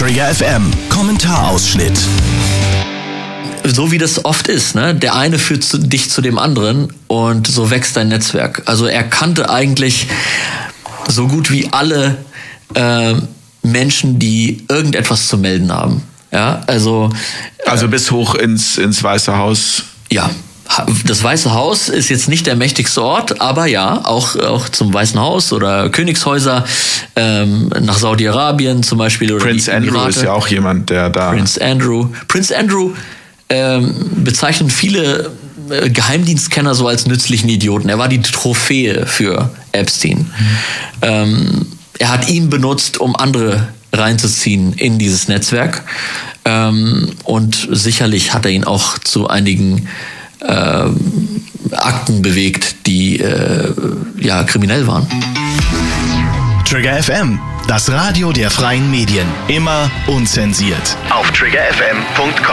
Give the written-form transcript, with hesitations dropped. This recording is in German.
Trigger FM Kommentarausschnitt. So wie das oft ist, ne? Der eine führt dich zu dem anderen und so wächst dein Netzwerk. Also er kannte eigentlich so gut wie alle Menschen, die irgendetwas zu melden haben. Ja, also bis hoch ins Weiße Haus. Ja, das Weiße Haus ist jetzt nicht der mächtigste Ort, aber ja, auch zum Weißen Haus oder Königshäuser, nach Saudi-Arabien zum Beispiel. Oder Prince Andrew ist ja auch jemand, der da... Prince Andrew bezeichnen viele Geheimdienstkenner so als nützlichen Idioten. Er war die Trophäe für Epstein. Er hat ihn benutzt, um andere reinzuziehen in dieses Netzwerk. Und sicherlich hat er ihn auch zu einigen Akten bewegt, die kriminell waren. Trigger FM, das Radio der freien Medien. Immer unzensiert. Auf triggerfm.com.